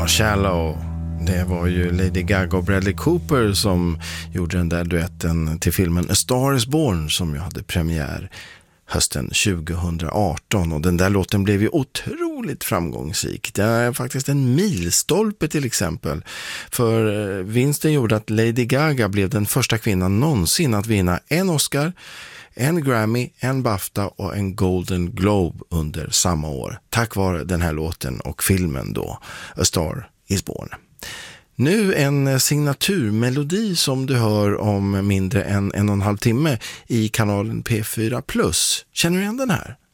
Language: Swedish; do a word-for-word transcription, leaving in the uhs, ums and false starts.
Ja, Shallow. Det var ju Lady Gaga och Bradley Cooper som gjorde den där duetten till filmen A Star Is Born som ju hade premiär hösten tjugohundraarton, och den där låten blev ju otroligt framgångsrik. Det är faktiskt en milstolpe till exempel, för vinsten gjorde att Lady Gaga blev den första kvinnan någonsin att vinna en Oscar, en Grammy, en BAFTA och en Golden Globe under samma år, tack vare den här låten och filmen då, A Star Is Born. Nu en signaturmelodi som du hör om mindre än en och en halv timme i kanalen P fyra plus. Känner du igen den här?